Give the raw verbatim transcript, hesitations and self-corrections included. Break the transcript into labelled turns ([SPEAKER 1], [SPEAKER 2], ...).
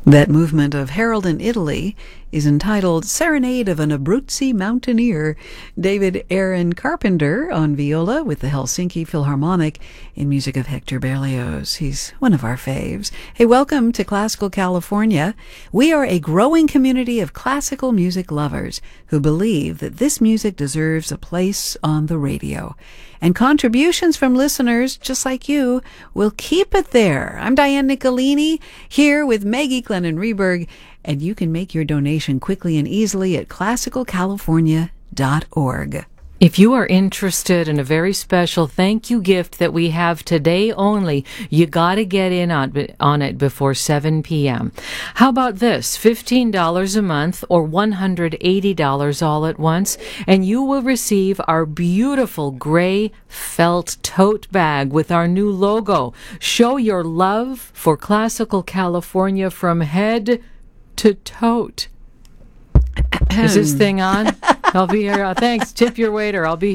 [SPEAKER 1] That movement of Harold in Italy is entitled Serenade of an Abruzzi Mountaineer. David Aaron Carpenter on viola with the Helsinki Philharmonic in music of Hector Berlioz. He's one of our faves. Hey, welcome to Classical California. We are a growing community of classical music lovers who believe that this music deserves a place on the radio. And contributions from listeners just like you will keep it there. I'm Diane Nicolini here with Maggie Glennon Reberg, and you can make your donation quickly and easily at classical california dot org.
[SPEAKER 2] If you are interested in a very special thank you gift that we have today only, you got to get in on, on it before seven p.m. How about this? fifteen dollars a month or one hundred eighty dollars all at once, and you will receive our beautiful gray felt tote bag with our new logo. Show your love for Classical California from head to tote. Is this thing on? I'll be here. Uh, thanks. Tip your waiter. I'll be here.